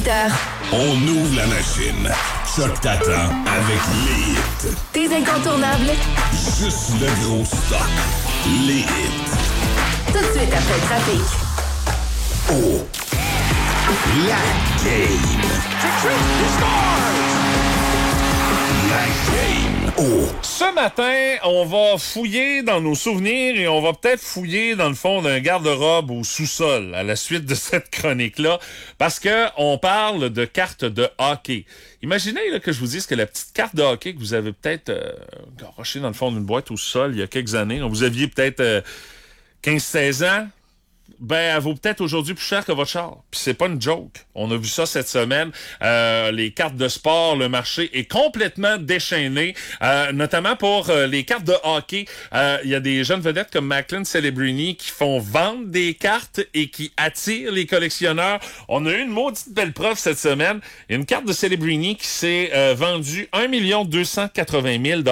On ouvre la machine. Choc t'attend avec les hits. Tes incontournables. Juste le gros stock. Les hits. Tout de suite après le trafic. Oh. La game. La game. Oh. Ce matin, on va fouiller dans nos souvenirs et on va peut-être fouiller dans le fond d'un garde-robe au sous-sol à la suite de cette chronique-là parce que on parle de cartes de hockey. Imaginez là, que je vous dise que la petite carte de hockey que vous avez peut-être garochée dans le fond d'une boîte au sol il y a quelques années, vous aviez peut-être 15-16 ans, ben, elle vaut peut-être aujourd'hui plus cher que votre char. Puis c'est pas une joke. On a vu ça cette semaine. Les cartes de sport, le marché est complètement déchaîné, notamment pour les cartes de hockey. Il y a des jeunes vedettes comme Macklin Celebrini qui font vendre des cartes et qui attirent les collectionneurs. On a eu une maudite belle preuve cette semaine. Il y a une carte de Celebrini qui s'est vendue 1 280 000 $.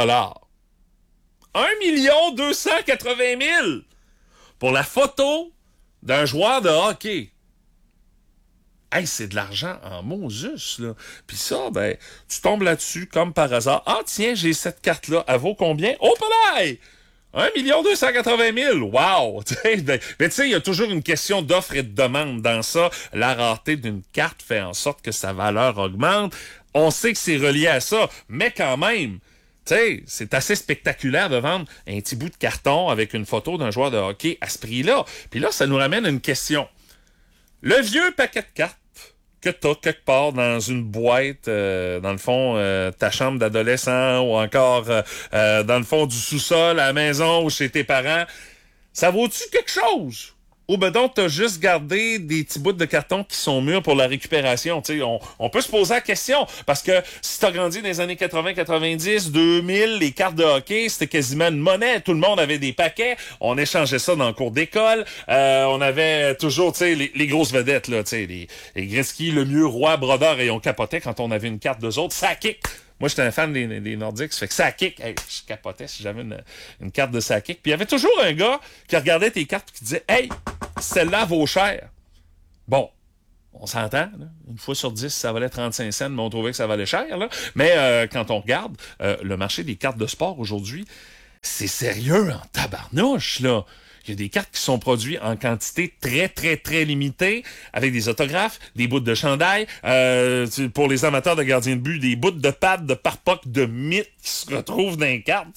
1 280 000 $ pour la photo d'un joueur de hockey. Hey, c'est de l'argent en Moses, là. Puis ça, ben, tu tombes là-dessus comme par hasard. Ah, tiens, j'ai cette carte-là. Elle vaut combien? Oh, palais! 1 280 000 $. Wow! Mais tu sais, il y a toujours une question d'offre et de demande dans ça. La rareté d'une carte fait en sorte que sa valeur augmente. On sait que c'est relié à ça, mais quand même, tu sais, c'est assez spectaculaire de vendre un petit bout de carton avec une photo d'un joueur de hockey à ce prix-là. Puis là, ça nous ramène à une question. Le vieux paquet de cartes que t'as quelque part dans une boîte, dans le fond, ta chambre d'adolescent ou encore dans le fond du sous-sol à la maison ou chez tes parents, ça vaut-tu quelque chose? Ou ben donc, t'as juste gardé des petits bouts de carton qui sont mûrs pour la récupération. Tu sais, on peut se poser la question. Parce que si t'as grandi dans les années 80, 90, 2000, les cartes de hockey, c'était quasiment une monnaie. Tout le monde avait des paquets. On échangeait ça dans le cours d'école. On avait toujours, tu sais, les grosses vedettes, là, tu sais, les Gretzky, Lemieux, Roy, Brodeur, et on capotait quand on avait une carte d'eux autres. Ça kick! Moi, j'étais un fan des Nordiques, ça fait que ça kick. Hey, je capotais si j'avais une carte de ça kick. Puis il y avait toujours un gars qui regardait tes cartes et qui disait « Hey, celle-là vaut cher. » Bon, on s'entend, là. Une fois sur 10, ça valait 35 cents, mais on trouvait que ça valait cher, là. Mais quand on regarde le marché des cartes de sport aujourd'hui, c'est sérieux en tabarnouche, là. Il y a des cartes qui sont produites en quantité très, très, très limitée, avec des autographes, des bouts de chandail, pour les amateurs de gardiens de but, des bouts de pads, de pare-pocs, de mythes qui se retrouvent dans les cartes.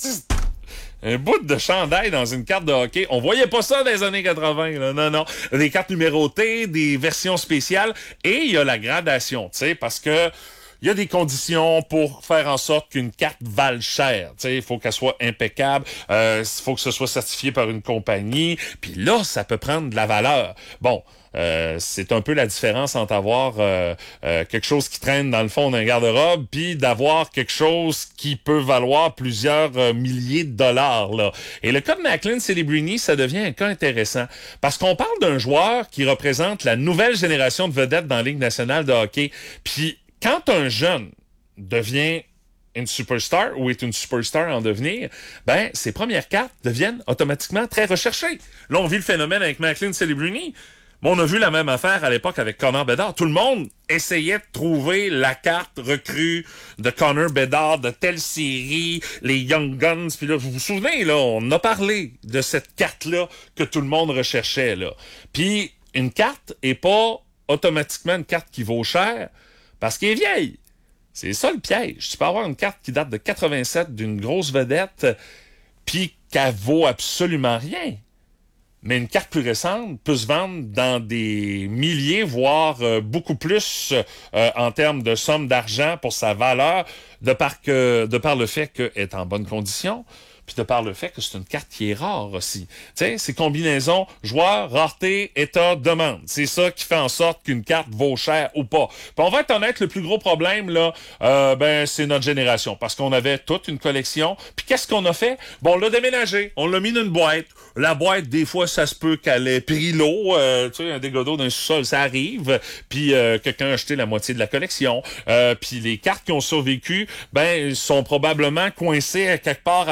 Un bout de chandail dans une carte de hockey. On voyait pas ça dans les années 80, là. Non, non. Des cartes numérotées, des versions spéciales, et il y a la gradation, tu sais, parce que il y a des conditions pour faire en sorte qu'une carte vale cher. Il faut qu'elle soit impeccable. Il faut que ce soit certifié par une compagnie. Puis là, ça peut prendre de la valeur. Bon, c'est un peu la différence entre avoir quelque chose qui traîne dans le fond d'un garde-robe puis d'avoir quelque chose qui peut valoir plusieurs milliers de dollars. Là. Et le cas de Macklin Celebrini, ça devient un cas intéressant. Parce qu'on parle d'un joueur qui représente la nouvelle génération de vedettes dans la Ligue nationale de hockey. Puis quand un jeune devient une superstar ou est une superstar en devenir, ben ses premières cartes deviennent automatiquement très recherchées. Là, on vit le phénomène avec Macklin Celebrini. Bon, on a vu la même affaire à l'époque avec Connor Bedard. Tout le monde essayait de trouver la carte recrue de Connor Bedard de telle série, les Young Guns. Puis là, vous vous souvenez, là, on a parlé de cette carte-là que tout le monde recherchait, là. Puis une carte est pas automatiquement une carte qui vaut cher, parce qu'elle est vieille. C'est ça le piège. Tu peux avoir une carte qui date de 87 d'une grosse vedette, puis qu'elle vaut absolument rien. Mais une carte plus récente peut se vendre dans des milliers, voire beaucoup plus en termes de somme d'argent pour sa valeur, de par le fait qu'elle est en bonne condition, puis de par le fait que c'est une carte qui est rare aussi. Tu sais, c'est combinaison joueur, rareté, état, demande. C'est ça qui fait en sorte qu'une carte vaut cher ou pas. Puis on va être honnête, le plus gros problème, là, c'est notre génération. Parce qu'on avait toute une collection. Puis qu'est-ce qu'on a fait? Bon, on l'a déménagé. On l'a mis dans une boîte. La boîte, des fois, ça se peut qu'elle ait pris l'eau. Tu sais, un dégât d'eau d'un sous-sol, ça arrive. Puis quelqu'un a acheté la moitié de la collection. Puis les cartes qui ont survécu, sont probablement coincées à quelque part à travers un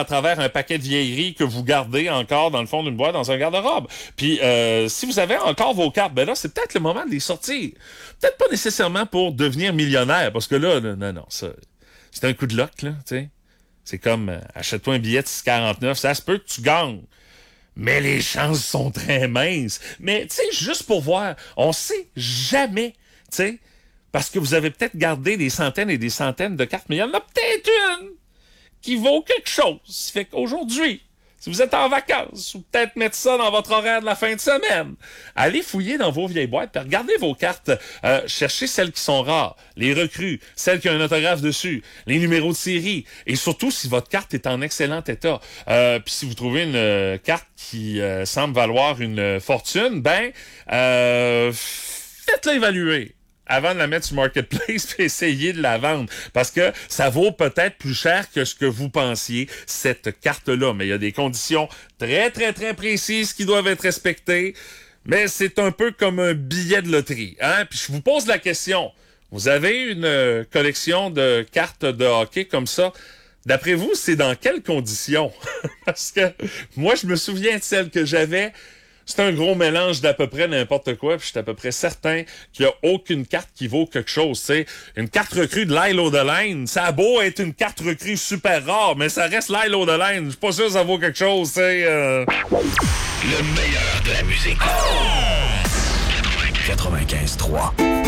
paquet de vieilleries que vous gardez encore dans le fond d'une boîte dans un garde-robe. Puis si vous avez encore vos cartes, ben là, c'est peut-être le moment de les sortir. Peut-être pas nécessairement pour devenir millionnaire, parce que là, non, ça, c'est un coup de luck, là, tu sais. C'est comme, achète-toi un billet de 6,49, ça se peut que tu gagnes. Mais les chances sont très minces. Mais, tu sais, juste pour voir, on sait jamais, tu sais, parce que vous avez peut-être gardé des centaines et des centaines de cartes, mais il y en a peut-être une qui vaut quelque chose. Fait qu'aujourd'hui, si vous êtes en vacances, ou peut-être mettre ça dans votre horaire de la fin de semaine, allez fouiller dans vos vieilles boîtes, puis regardez vos cartes, cherchez celles qui sont rares, les recrues, celles qui ont un autographe dessus, les numéros de série, et surtout si votre carte est en excellent état. Puis si vous trouvez une carte qui semble valoir une fortune, ben, faites-la évaluer avant de la mettre sur Marketplace puis essayer de la vendre. Parce que ça vaut peut-être plus cher que ce que vous pensiez, cette carte-là. Mais il y a des conditions très, très, très précises qui doivent être respectées. Mais c'est un peu comme un billet de loterie, hein? Puis je vous pose la question. Vous avez une collection de cartes de hockey comme ça. D'après vous, c'est dans quelles conditions? Parce que moi, je me souviens de celle que j'avais. C'est un gros mélange d'à peu près n'importe quoi, puis je suis à peu près certain qu'il n'y a aucune carte qui vaut quelque chose. T'sais. Une carte recrue de Lyle O'Deline, ça a beau être une carte recrue super rare, mais ça reste Lyle O'Deline. Je suis pas sûr que ça vaut quelque chose. Le meilleur de la musique. 95.3.